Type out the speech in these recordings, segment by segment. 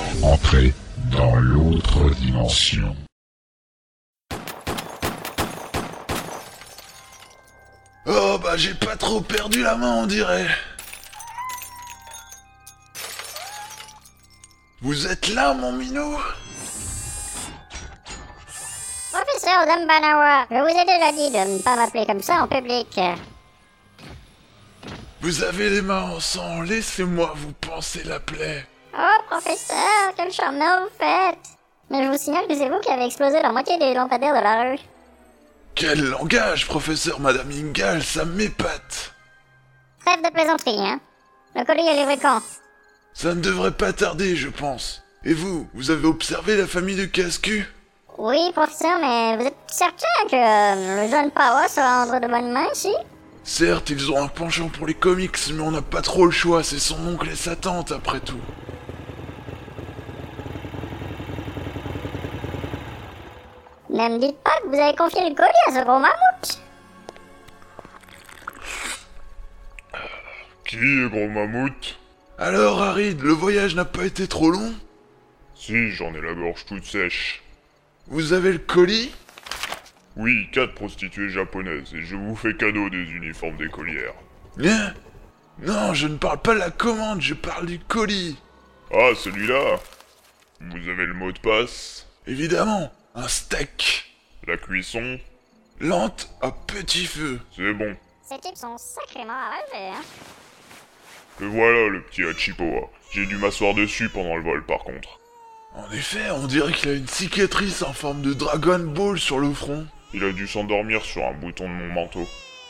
Entrez dans l'autre dimension. Oh bah j'ai pas trop perdu la main on dirait. Vous êtes là mon minou? Professeur Dumbanawa, je vous ai déjà dit de ne pas m'appeler comme ça en public. Vous avez les mains en sang, laissez-moi vous panser la plaie. Oh, professeur, quel charmeur vous faites! Mais je vous signale que c'est vous qui avez explosé la moitié des lampadaires de la rue. Quel langage, professeur Madame Ingal, ça m'épate. Trêve de plaisanterie, hein? Le colis est livré quand? Ça ne devrait pas tarder, je pense. Et vous avez observé la famille de Casse-Cul? Oui, professeur, mais vous êtes certain que le jeune Pawa sera entre de bonnes mains ici? Certes, ils ont un penchant pour les comics, mais on n'a pas trop le choix, c'est son oncle et sa tante après tout. Ne me dites pas que vous avez confié le colis à ce gros mammouth! Qui est gros mammouth? Alors, Harid, le voyage n'a pas été trop long? Si, j'en ai la gorge toute sèche. Vous avez le colis? Oui, 4 prostituées japonaises, et je vous fais cadeau des uniformes d'écolières. Hein? Non, je ne parle pas de la commande, je parle du colis. Ah, celui-là? Vous avez le mot de passe? Évidemment, un steak. La cuisson? Lente à petit feu. C'est bon. Ces types sont sacrément arrachés, hein? Le voilà, le petit Hachipoa. J'ai dû m'asseoir dessus pendant le vol, par contre. En effet, on dirait qu'il a une cicatrice en forme de Dragon Ball sur le front. Il a dû s'endormir sur un bouton de mon manteau.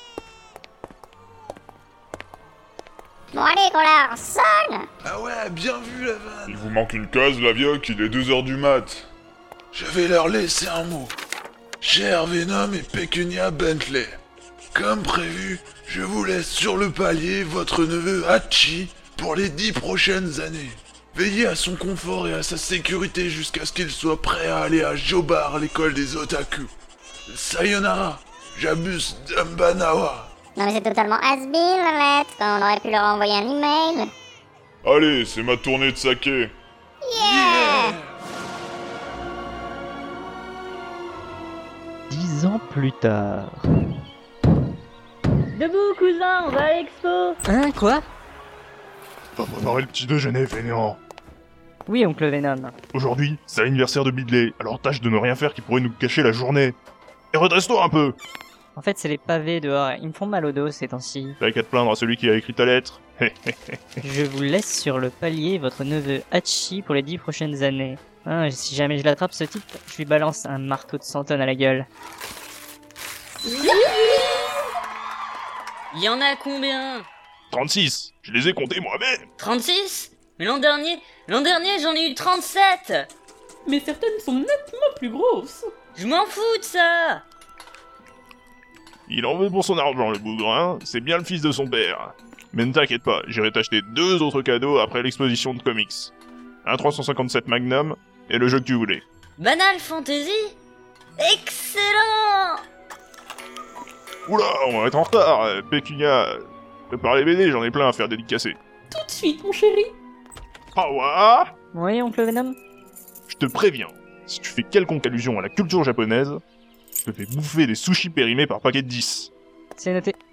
Bon allez, collard, sonne! Ah ouais, bien vu la vanne. Il vous manque une case, la vieille, il est 2h du mat. Je vais leur laisser un mot. Cher Venom et Pecunia Bentley, comme prévu, je vous laisse sur le palier votre neveu Hachi pour les 10 prochaines années. Veillez à son confort et à sa sécurité jusqu'à ce qu'il soit prêt à aller à Jobar, l'école des otaku. Sayonara, Jabus Dumbanawa. Non mais c'est totalement has-been la lettre, on aurait pu leur envoyer un email. Allez, c'est ma tournée de saké. Yeah! 10 ans plus tard. Debout, cousin, on va à l'expo. Hein, quoi? Va préparer le petit déjeuner, fainéant. Oui, oncle Venom. Aujourd'hui, c'est l'anniversaire de Bidley, alors tâche de ne rien faire qui pourrait nous cacher la journée. Et redresse-toi un peu! En fait, c'est les pavés dehors, ils me font mal au dos ces temps-ci. T'as qu'à te plaindre à celui qui a écrit ta lettre. Je vous laisse sur le palier votre neveu Hachi pour les 10 prochaines années. Hein, si jamais je l'attrape ce type, je lui balance un marteau de 100 tonnes à la gueule. Il y en a combien? 36! Je les ai comptés moi-même! 36? Mais l'an dernier j'en ai eu 37! Mais certaines sont nettement plus grosses. Je m'en fous de ça! Il en veut pour son argent, le bougrin, c'est bien le fils de son père. Mais ne t'inquiète pas, j'irai t'acheter 2 autres cadeaux après l'exposition de comics. Un 357 Magnum, et le jeu que tu voulais. Banal Fantasy? Excellent! Oula, on va être en retard, Pécunia. Prépare les BD, j'en ai plein à faire dédicacer. Tout de suite, mon chéri. Ah Oui, oncle Venom? Je te préviens, si tu fais quelconque allusion à la culture japonaise, je te fais bouffer des sushis périmés par paquet de 10. C'est noté.